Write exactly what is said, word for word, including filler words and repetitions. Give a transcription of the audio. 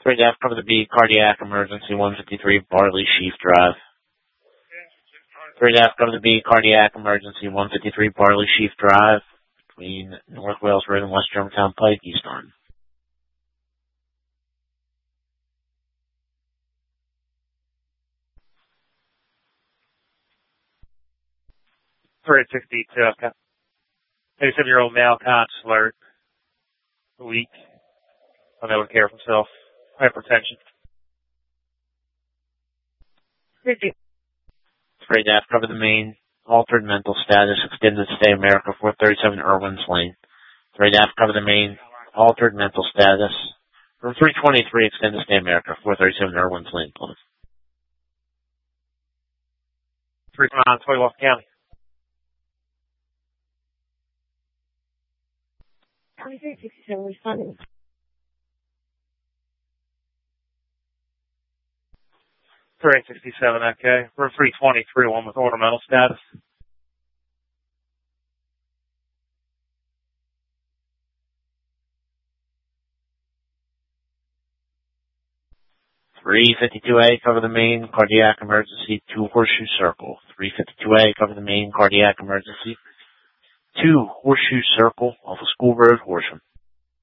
three F, cover the B, cardiac emergency, one fifty-three Barley Sheaf Drive. three F, cover the B, cardiac emergency, one fifty-three Barley Sheaf Drive, between North Wales Road and West Germantown Pike, East Orange. three sixty-two, okay. eighty-seven-year-old male, conscious, alert, weak, unable to care for himself, hypertension. three F, cover the main, altered mental status, extended stay America, four thirty-seven Irwins Lane. three F, cover the main, altered mental status, from three twenty-three extended stay America, four thirty-seven Irwins Lane, Plymouth. three twenty-nine, Walker County. twenty-three sixty-seven responding. three sixty-seven, okay. Room three twenty-three, one with ornamental status. three fifty-two A, cover the main, cardiac emergency, two Horseshoe Circle. three fifty-two A, cover the main, cardiac emergency, two Horseshoe Circle, off of School Road, Horsham.